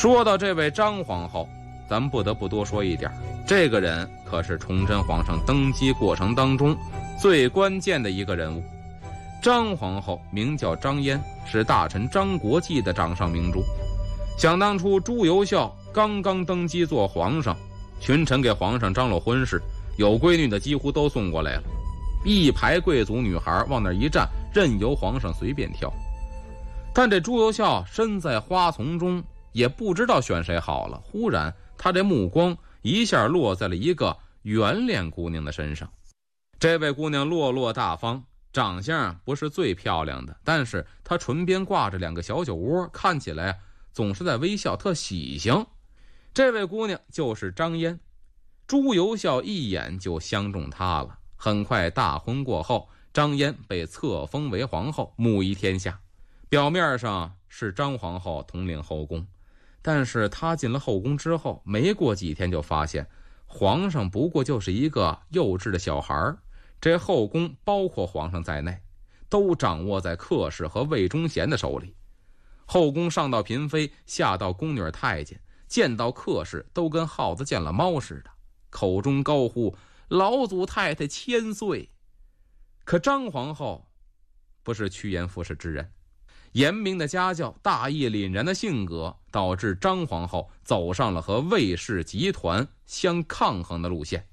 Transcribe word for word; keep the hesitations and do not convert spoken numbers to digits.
说到这位张皇后，咱们不得不多说一点，这个人可是崇祯皇上登基过程当中最关键的一个人物。张皇后名叫张嫣，是大臣张国际的掌上明珠。想当初朱由校刚刚登基做皇上，群臣给皇上张罗婚事，有闺女的几乎都送过来了，一排贵族女孩往那一站，任由皇上随便挑。但这朱由校身在花丛中，也不知道选谁好了，忽然他这目光一下落在了一个圆脸姑娘的身上。这位姑娘落落大方，长相不是最漂亮的，但是她唇边挂着两个小酒窝，看起来总是在微笑，特喜庆。这位姑娘就是张嫣。朱由校一眼就相中她了。很快大婚过后，张嫣被册封为皇后，母仪天下。表面上是张皇后统领后宫，但是她进了后宫之后，没过几天就发现皇上不过就是一个幼稚的小孩，这后宫包括皇上在内，都掌握在客氏和魏忠贤的手里。后宫上到嫔妃，下到宫女太监，见到客氏都跟耗子见了猫似的，口中高呼老祖太太千岁。可张皇后不是趋炎附势之人，严明的家教，大义凛然的性格，导致张皇后走上了和魏氏集团相抗衡的路线。